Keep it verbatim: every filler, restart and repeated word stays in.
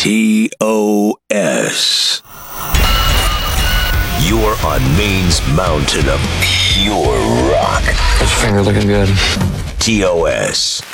T O S. You're on Maine's mountain of pure rock. His finger looking good. T O S.